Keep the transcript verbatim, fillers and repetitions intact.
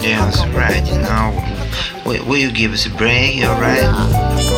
Yeah, that's right. Now, will, will you give us a break? Alright?